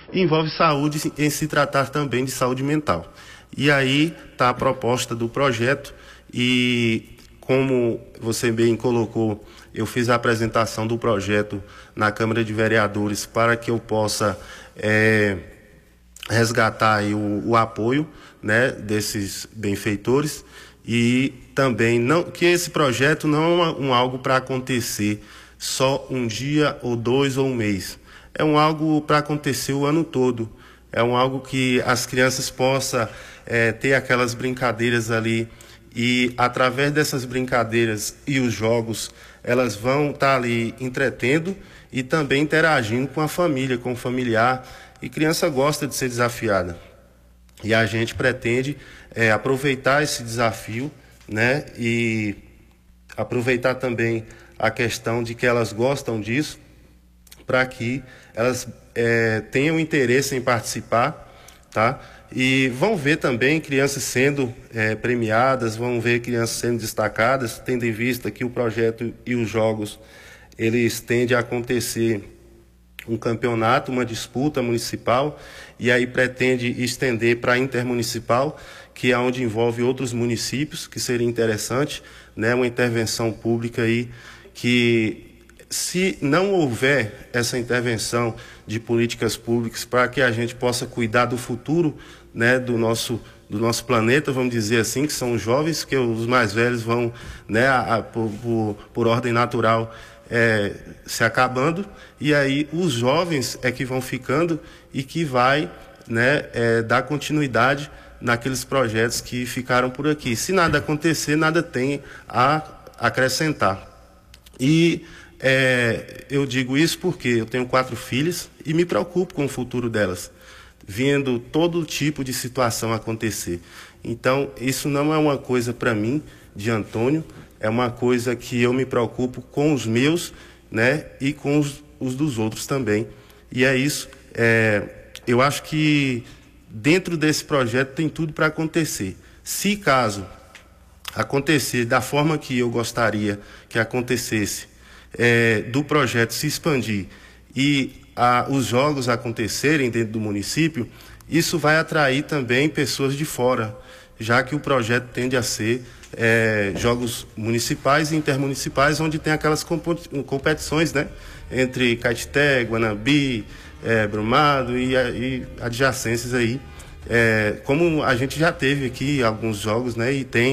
e envolve saúde em se tratar também de saúde mental. E aí está a proposta do projeto e, como você bem colocou, eu fiz a apresentação do projeto na Câmara de Vereadores para que eu possa resgatar aí o apoio, né, desses benfeitores, e também que esse projeto não é algo para acontecer só um dia ou 2 ou um mês. É algo para acontecer o ano todo. É algo que as crianças possam ter aquelas brincadeiras ali e, através dessas brincadeiras e os jogos, elas vão estar ali entretendo e também interagindo com a família, com o familiar. E criança gosta de ser desafiada. E a gente pretende aproveitar esse desafio, né? E aproveitar também a questão de que elas gostam disso, para que elas tenham interesse em participar, tá? E vão ver também crianças sendo premiadas, vão ver crianças sendo destacadas, tendo em vista que o projeto e os jogos, eles tendem a acontecer um campeonato, uma disputa municipal, e aí pretende estender para a intermunicipal, que é onde envolve outros municípios, que seria interessante, né, uma intervenção pública aí, que se não houver essa intervenção de políticas públicas para que a gente possa cuidar do futuro, né, do nosso planeta, vamos dizer assim, que são os jovens, que os mais velhos vão, né, por ordem natural, se acabando, e aí os jovens que vão ficando e que vai, né, dar continuidade naqueles projetos que ficaram por aqui. Se nada acontecer, nada tem a acrescentar. E eu digo isso porque eu tenho 4 filhas e me preocupo com o futuro delas, vendo todo tipo de situação acontecer. Então, isso não é uma coisa para mim, de Antônio, é uma coisa que eu me preocupo com os meus, né, e com os dos outros também. E é isso. Eu acho que dentro desse projeto tem tudo para acontecer. Se caso acontecer da forma que eu gostaria que acontecesse, do projeto se expandir e os jogos acontecerem dentro do município, isso vai atrair também pessoas de fora, já que o projeto tende a ser jogos municipais e intermunicipais, onde tem aquelas competições, né, entre Caetité, Guanabi, Brumado e adjacências aí. Como a gente já teve aqui alguns jogos, né, e tem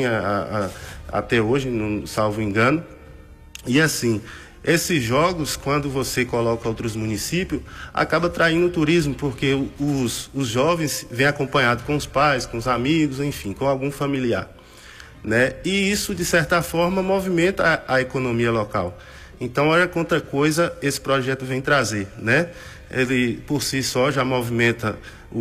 até hoje, não salvo engano. E assim, esses jogos, quando você coloca outros municípios, acaba atraindo o turismo, porque os jovens vêm acompanhados com os pais, com os amigos, enfim, com algum familiar, né? E isso, de certa forma, movimenta a economia local. Então, olha quanta coisa esse projeto vem trazer, né? Ele, por si só, já movimenta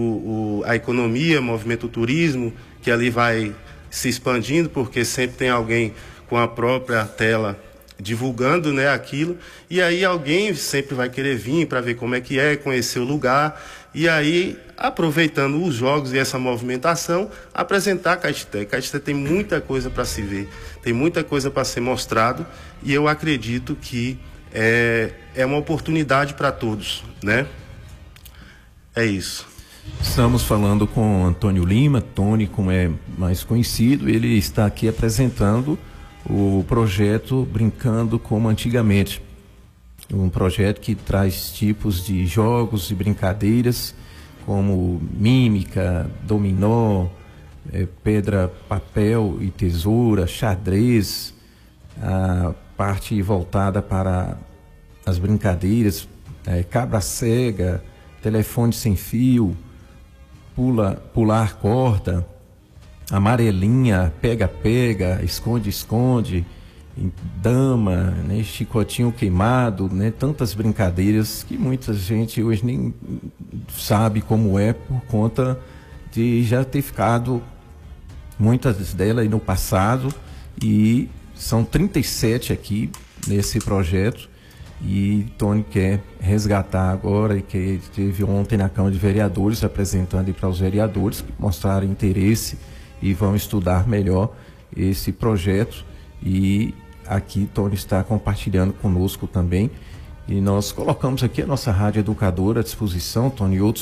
a economia, movimenta o turismo, que ali vai se expandindo, porque sempre tem alguém com a própria tela divulgando, né, aquilo, e aí alguém sempre vai querer vir para ver como é que conhecer o lugar, e aí, aproveitando os jogos e essa movimentação, apresentar Caetité. Caetité tem muita coisa para se ver, tem muita coisa para ser mostrado, e eu acredito que é uma oportunidade para todos, né? É isso. Estamos falando com Antônio Lima, Tony, como é mais conhecido. Ele está aqui apresentando o projeto Brincando Como Antigamente, um projeto que traz tipos de jogos e brincadeiras como mímica, dominó, pedra, papel e tesoura, xadrez, a parte voltada para as brincadeiras, cabra cega, telefone sem fio, pular corda, amarelinha, pega-pega, esconde-esconde, dama, né, chicotinho queimado, né, tantas brincadeiras que muita gente hoje nem sabe como é, por conta de já ter ficado muitas delas no passado, e são 37 aqui nesse projeto, e Tony quer resgatar agora, e que teve ontem na Câmara de Vereadores, apresentando para os vereadores que mostraram interesse e vão estudar melhor esse projeto. E aqui Tony está compartilhando conosco também, e nós colocamos aqui a nossa rádio educadora à disposição, Tony, e outros